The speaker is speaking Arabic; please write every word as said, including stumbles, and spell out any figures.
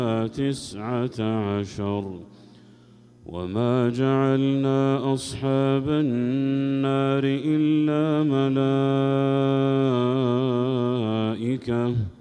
تسعة عشر وما جعلنا أصحاب النار إلا ملائكة